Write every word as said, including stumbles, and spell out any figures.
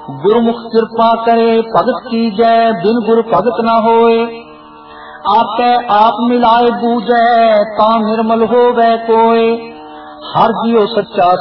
गुरमुख कृपा करे भगत की जय, बिन गुर भगत न होए। आपे आप मिलाए बूझे, ता निर्मल होवे कोय। हर जियो सच्चा